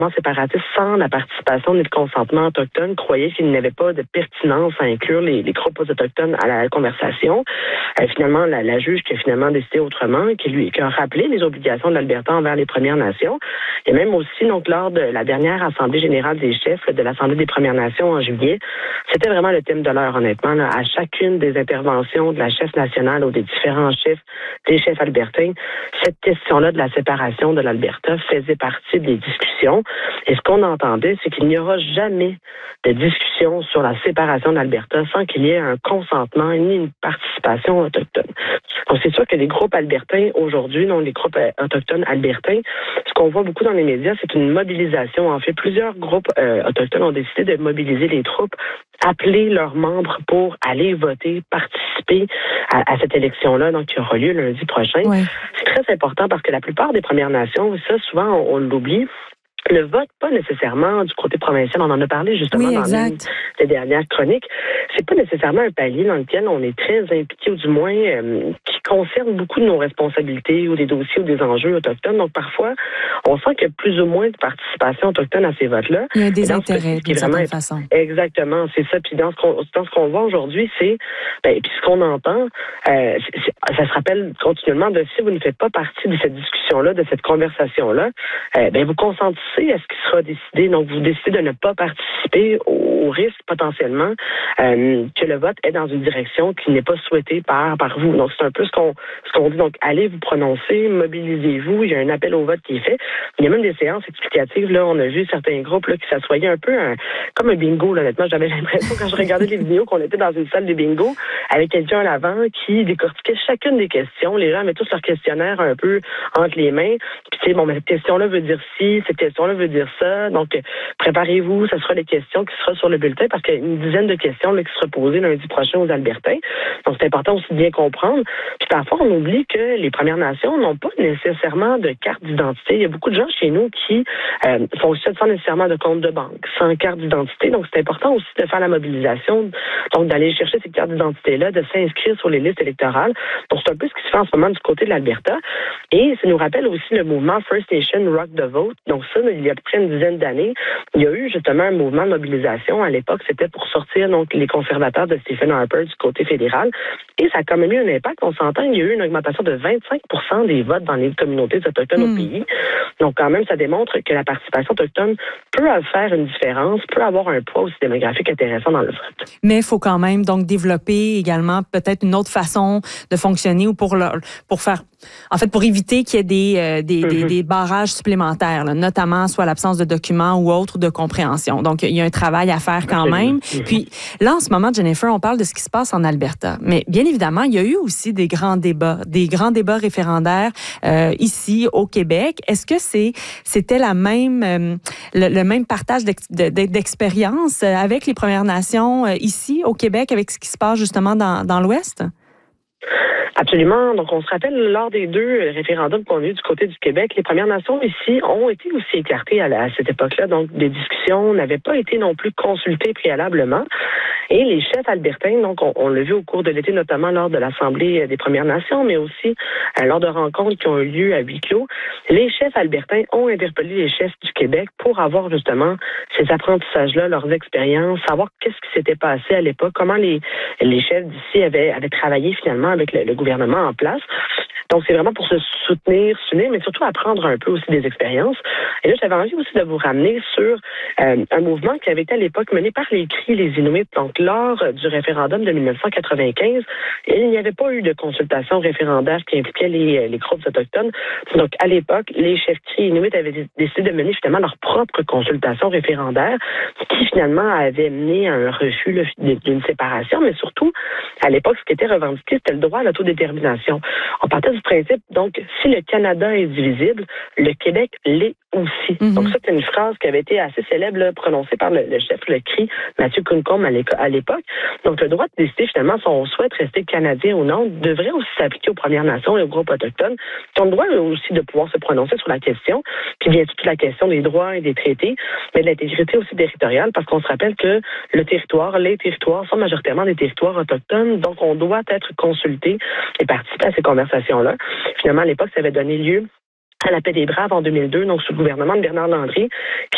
séparatistes, sans la participation ni le consentement autochtone, croyaient qu'il n'y avait pas de pertinence à inclure les groupes autochtones à la conversation. Finalement, la juge qui a finalement décidé autrement, qui a rappelé les obligations de l'Alberta envers les Premières Nations. Et même aussi, donc, lors de la dernière Assemblée générale des chefs de l'Assemblée des Premières Nations en juillet, c'était vraiment le thème de l'heure, honnêtement. Là, à chacune des interventions de la chef nationale ou des différents chefs, des chefs albertains, cette question-là de la séparation de l'Alberta faisait partie des discussions. Et ce qu'on entendait, c'est qu'il n'y aura jamais de discussion sur la séparation de l'Alberta sans qu'il y ait un consentement ni une participation autochtone. Donc, c'est sûr que les groupes albertains aujourd'hui, non, les groupes autochtones albertains, ce qu'on voit beaucoup dans les médias, c'est une mobilisation. En fait, plusieurs groupes autochtones ont décidé de mobiliser les troupes, appeler leurs membres pour aller voter, participer à cette élection-là, donc qui aura lieu lundi prochain. Ouais. C'est très important parce que la plupart des Premières Nations, ça, souvent, on l'oublie. Le vote, pas nécessairement du côté provincial, on en a parlé justement dans l'une des dernières chroniques, c'est pas nécessairement un palier dans lequel on est très impliqué, ou du moins qui concerne beaucoup de nos responsabilités ou des dossiers ou des enjeux autochtones. Donc parfois, on sent qu'il y a plus ou moins de participation autochtone à ces votes-là. Il y a des intérêts d'une certaine façon. Exactement, c'est ça. Puis dans ce qu'on voit aujourd'hui, c'est, puis ce qu'on entend, ça se rappelle continuellement de si vous ne faites pas partie de cette discussion-là, de cette conversation-là, vous consentissez à ce qui sera décidé. Donc, vous décidez de ne pas participer au risque potentiellement que le vote est dans une direction qui n'est pas souhaitée par vous. Donc, c'est un peu ce qu'on dit. Donc, allez vous prononcer, mobilisez-vous. Il y a un appel au vote qui est fait. Il y a même des séances explicatives. Là, on a vu certains groupes là, qui s'assoyaient un peu comme un bingo. Là, honnêtement, j'avais l'impression quand je regardais les vidéos qu'on était dans une salle de bingo avec quelqu'un à l'avant qui décortiquait chacune des questions. Les gens avaient tous leur questionnaire un peu entre les mains. Puis, tu sais, bon, mais cette question-là veut dire ci, cette question-là veut dire ça. Donc, préparez-vous, ce sera les questions qui seront sur le bulletin parce qu'il y a une dizaine de questions là, qui seront posées lundi prochain aux Albertains. Donc, c'est important aussi de bien comprendre. Puis, parfois, on oublie que les Premières Nations n'ont pas nécessairement de carte d'identité. Il y a beaucoup de gens chez nous qui fonctionnent sans nécessairement de compte de banque, sans carte d'identité. Donc, c'est important aussi de faire la mobilisation, donc d'aller chercher ces cartes d'identité-là, de s'inscrire sur les listes électorales. Donc, c'est un peu ce qui se fait en ce moment du côté de l'Alberta. Et ça nous rappelle aussi le mouvement First Nation Rock the Vote. Donc, ça, il y a à peu près une dizaine d'années, il y a eu justement un mouvement de mobilisation. À l'époque, c'était pour sortir donc les conservateurs de Stephen Harper du côté fédéral. Et ça a quand même eu un impact. On s'entend, il y a eu une augmentation de 25% des votes dans les communautés autochtones au pays. Donc, quand même, ça démontre que la participation autochtone peut faire une différence, peut avoir un poids aussi démographique intéressant dans le vote. Mais il faut quand même donc développer également peut-être une autre façon de fonctionner ou pour éviter qu'il y ait des barrages supplémentaires, là, notamment soit l'absence de documents ou autre de compréhension. Donc, il y a un travail à faire quand même. Puis là, en ce moment, Jennifer, on parle de ce qui se passe en Alberta. Mais bien évidemment, il y a eu aussi des grands débats référendaires ici au Québec. Est-ce que c'était le même partage d'expérience avec les Premières Nations ici au Québec avec ce qui se passe justement dans l'Ouest? Absolument. Donc, on se rappelle, lors des deux référendums qu'on a eu du côté du Québec, les Premières Nations ici ont été aussi écartées à cette époque-là. Donc, des discussions n'avaient pas été non plus consultées préalablement. Et les chefs albertains, donc, on l'a vu au cours de l'été, notamment lors de l'Assemblée des Premières Nations, mais aussi lors de rencontres qui ont eu lieu à huis clos, les chefs albertains ont interpellé les chefs du Québec pour avoir justement ces apprentissages-là, leurs expériences, savoir qu'est-ce qui s'était passé à l'époque, comment les chefs d'ici avaient travaillé finalement avec le gouvernement en place. Donc, c'est vraiment pour se soutenir, s'unir, mais surtout apprendre un peu aussi des expériences. Et là, j'avais envie aussi de vous ramener sur un mouvement qui avait été à l'époque mené par les Cris, les Inuits. Donc, lors du référendum de 1995, il n'y avait pas eu de consultation référendaire qui impliquait les groupes autochtones. Donc, à l'époque, les chefs Cris Inuits avaient décidé de mener finalement leur propre consultation référendaire qui finalement avait mené à un refus d'une séparation. Mais surtout, à l'époque, ce qui était revendiqué, c'était le droit à l'autodétermination. On partait du principe, donc, si le Canada est divisible, le Québec l'est aussi. Donc, ça, c'est une phrase qui avait été assez célèbre, là, prononcée par le chef, le CRI, Mathieu Kuncombe, à l'époque. Donc, le droit de décider, finalement, si on souhaite rester canadien ou non, devrait aussi s'appliquer aux Premières Nations et aux groupes autochtones, qui ont le droit aussi de pouvoir se prononcer sur la question, puis bien toute la question des droits et des traités, mais de l'intégrité aussi territoriale, parce qu'on se rappelle que les territoires sont majoritairement des territoires autochtones, donc on doit être consulté et participer à ces conversations-là. Finalement, à l'époque, ça avait donné lieu à la paix des Braves en 2002, donc sous le gouvernement de Bernard Landry,